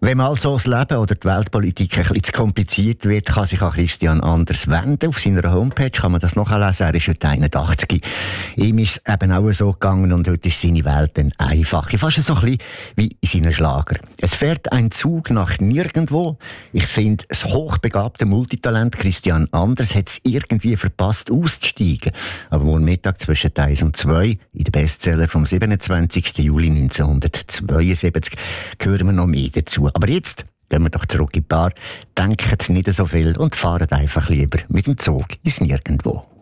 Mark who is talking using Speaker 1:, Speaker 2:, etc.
Speaker 1: Wenn mal so das Leben oder die Weltpolitik ein bisschen zu kompliziert wird, kann sich an Christian Anders wenden. Auf seiner Homepage kann man das nachlesen. Er ist heute 81. Ihm ist es eben auch so gegangen und heute ist seine Welt dann einfach. Fast so ein bisschen wie in seinen Schlager. Es fährt ein Zug nach nirgendwo. Ich finde, das hochbegabte Multitalent Christian Anders hat es irgendwie verpasst auszusteigen. Aber morgen Mittag zwischen 1 und 2 in den Bestseller vom 27. Juli 1972 hören wir noch mehr dazu. Aber jetzt gehen wir doch zurück in die Bar, denken nicht so viel und fahren einfach lieber mit dem Zug ins Nirgendwo.